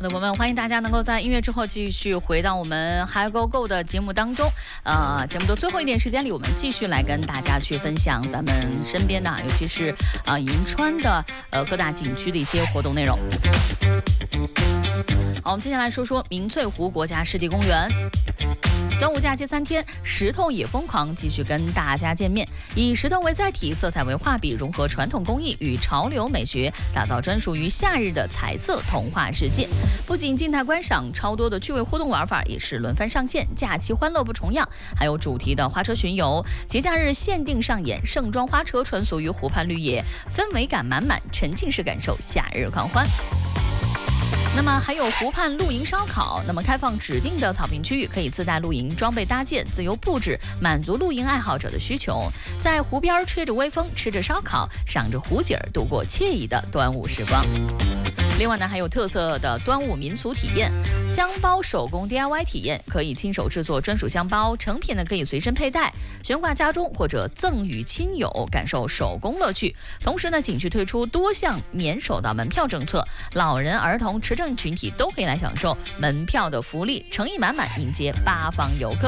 的朋友们，欢迎大家能够在音乐之后继续回到我们嗨购购的节目当中。节目的最后一点时间里，我们继续来跟大家去分享咱们身边的，尤其是银川的各大景区的一些活动内容。好，我们接下来说说明翠湖国家湿地公园。端午假期3天，石头也疯狂继续跟大家见面，以石头为载体，色彩为画笔，融合传统工艺与潮流美学，打造专属于夏日的彩色童话世界。不仅静态观赏，超多的趣味互动玩法也是轮番上线，假期欢乐不重样。还有主题的花车巡游，节假日限定上演盛装花车穿梭于湖畔绿野，氛围感满满，沉浸式感受夏日狂欢。那么还有湖畔露营烧烤，那么开放指定的草坪区域，可以自带露营装备搭建，自由布置，满足露营爱好者的需求。在湖边吹着微风，吃着烧烤，赏着湖景，度过惬意的端午时光。另外呢，还有特色的端午民俗体验，香包手工 DIY 体验，可以亲手制作专属香包，成品呢可以随身佩戴，悬挂家中或者赠与亲友，感受手工乐趣。同时呢，景区推出多项免手的门票政策，老人、儿童、持证群体都可以来享受门票的福利，诚意满满迎接8方游客。